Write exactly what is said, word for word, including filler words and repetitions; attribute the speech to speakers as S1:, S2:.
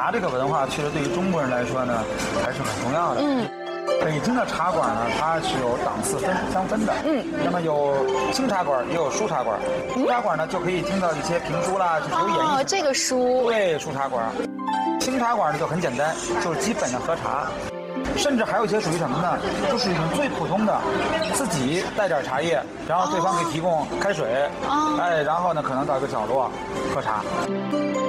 S1: 茶这个文化，确实对于中国人来说呢，还是很重要的。嗯。北京的茶馆呢，它是有档次分相分的。嗯。那么有清茶馆，也有书茶馆。书茶馆呢，就可以听到一些评书啦，就是有演绎。
S2: 哦，这个书。
S1: 对，书茶馆。清茶馆呢就很简单，就是基本的喝茶。甚至还有一些属于什么呢？就是一种最普通的，自己带点茶叶，然后对方给提供开水，哦、哎，然后呢可能到一个角落喝茶。